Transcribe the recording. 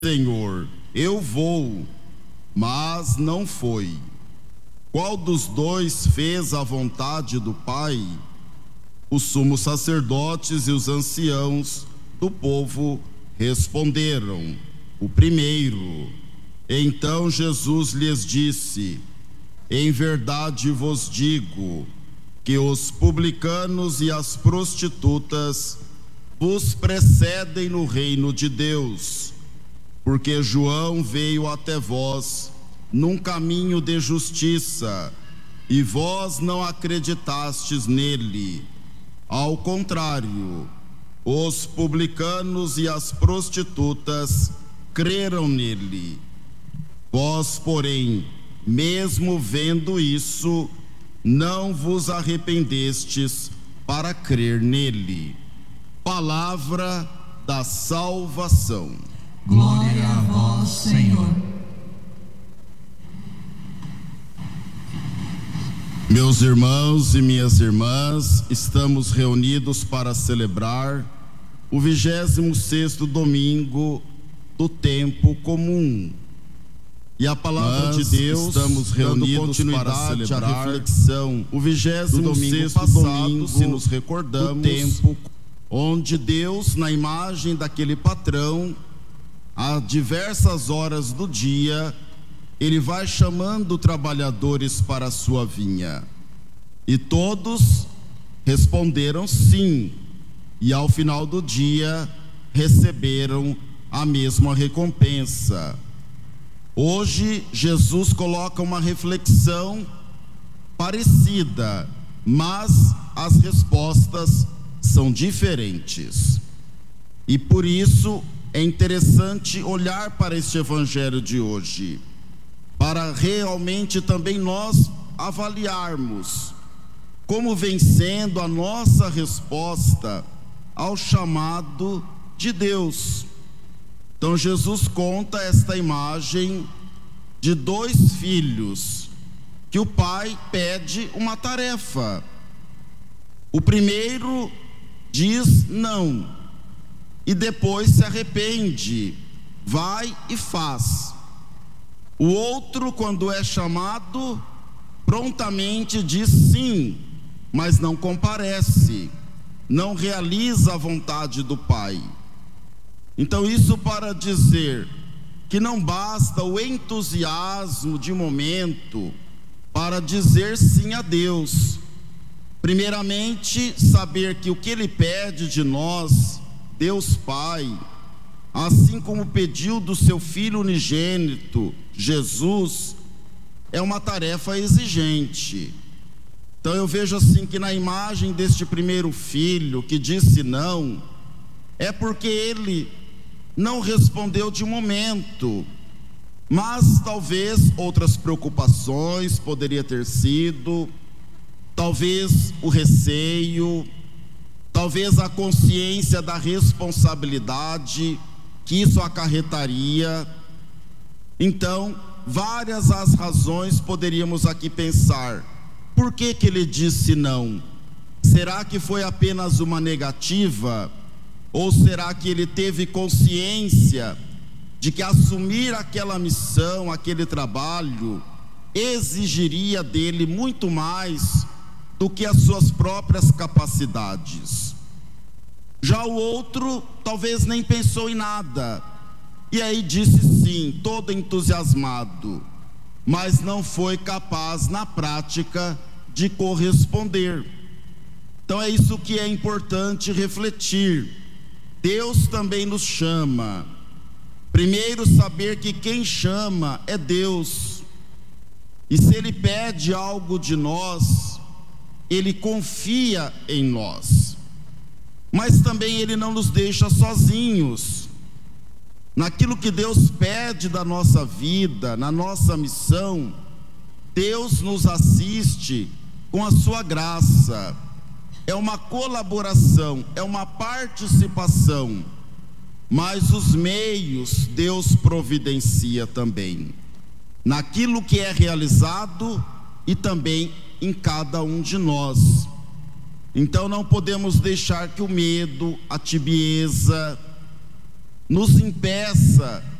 Senhor, eu vou, mas não foi. Qual dos dois fez a vontade do Pai? Os sumos sacerdotes e os anciãos do povo responderam: o primeiro. Então Jesus lhes disse: em verdade vos digo que os publicanos e as prostitutas vos precedem no reino de Deus, porque João veio até vós num caminho de justiça, e vós não acreditastes nele. Ao contrário, os publicanos e as prostitutas creram nele. Vós, porém, mesmo vendo isso, não vos arrependestes para crer nele. Palavra da salvação. Glória a vós, Senhor. Meus irmãos e minhas irmãs, estamos reunidos para celebrar o 26º domingo do tempo comum. E a palavra de Deus, estamos reunidos para celebrar a reflexão, o 26º domingo, se nos recordamos, do tempo onde Deus, na imagem daquele patrão, a diversas horas do dia, ele vai chamando trabalhadores para a sua vinha. E todos responderam sim. E ao final do dia, receberam a mesma recompensa. Hoje, Jesus coloca uma reflexão parecida, mas as respostas são diferentes. E por isso é interessante olhar para este evangelho de hoje, para realmente também nós avaliarmos como vem sendo a nossa resposta ao chamado de Deus. Então Jesus conta esta imagem de dois filhos que o pai pede uma tarefa. O primeiro diz não e depois se arrepende, vai e faz. O outro, quando é chamado, prontamente diz sim, mas não comparece, não realiza a vontade do Pai. Então isso para dizer que não basta o entusiasmo de momento para dizer sim a Deus. Primeiramente, saber que o que Ele pede de nós, Deus Pai, assim como pediu do seu Filho unigênito, Jesus, é uma tarefa exigente. Então eu vejo assim que na imagem deste primeiro filho que disse não, é porque ele não respondeu de momento, mas talvez outras preocupações poderia ter sido, talvez o receio, talvez a consciência da responsabilidade que isso acarretaria. Então, várias as razões poderíamos aqui pensar. Por que ele disse não? Será que foi apenas uma negativa? Ou será que ele teve consciência de que assumir aquela missão, aquele trabalho, exigiria dele muito mais do que as suas próprias capacidades? Já o outro talvez nem pensou em nada, e aí disse sim, todo entusiasmado, mas não foi capaz na prática de corresponder. Então é isso que é importante refletir. Deus também nos chama. Primeiro, saber que quem chama é Deus, e se Ele pede algo de nós, Ele confia em nós, mas também Ele não nos deixa sozinhos. Naquilo que Deus pede da nossa vida, na nossa missão, Deus nos assiste com a sua graça. É uma colaboração, é uma participação, mas os meios Deus providencia também, naquilo que é realizado e também em cada um de nós. Então não podemos deixar que o medo, a tibieza, nos impeça